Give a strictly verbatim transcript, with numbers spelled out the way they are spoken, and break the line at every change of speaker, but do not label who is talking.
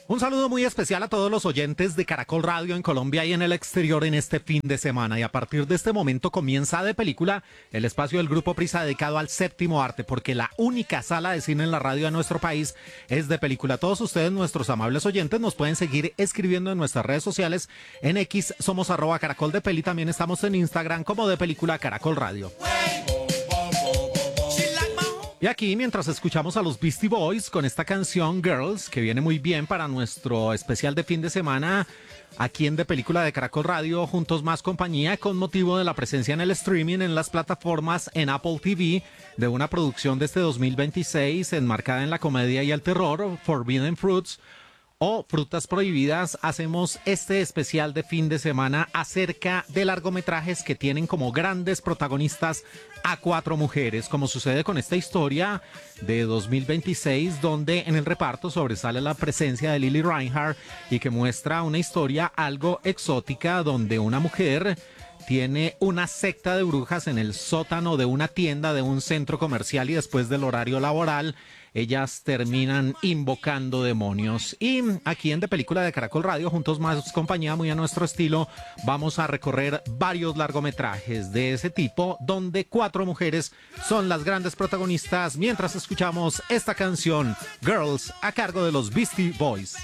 Un saludo muy especial a todos los oyentes de Caracol Radio en Colombia y en el exterior en este fin de semana. Y a partir de este momento comienza De Película, el espacio del Grupo Prisa dedicado al séptimo arte, porque la única sala de cine en la radio de nuestro país es De Película. Todos ustedes, nuestros amables oyentes, nos pueden seguir escribiendo en nuestras redes sociales. En X somos arroba Caracol de Peli, también estamos en Instagram como De Película Caracol Radio. Y aquí, mientras escuchamos a los Beastie Boys con esta canción Girls, que viene muy bien para nuestro especial de fin de semana, aquí en De Película de Caracol Radio, Juntos Más Compañía, con motivo de la presencia en el streaming, en las plataformas, en Apple T V, de una producción de este dos mil veintiséis, enmarcada en la comedia y el terror, Forbidden Fruits, o Frutas Prohibidas. Hacemos este especial de fin de semana acerca de largometrajes que tienen como grandes protagonistas a cuatro mujeres, como sucede con esta historia de dos mil veintiséis, donde en el reparto sobresale la presencia de Lili Reinhart y que muestra una historia algo exótica, donde una mujer tiene una secta de brujas en el sótano de una tienda de un centro comercial y después del horario laboral ellas terminan invocando demonios. Y aquí en De Película de Caracol Radio, Juntos Más Compañía, muy a nuestro estilo, vamos a recorrer varios largometrajes de ese tipo, donde cuatro mujeres son las grandes protagonistas, mientras escuchamos esta canción, Girls, a cargo de los Beastie Boys.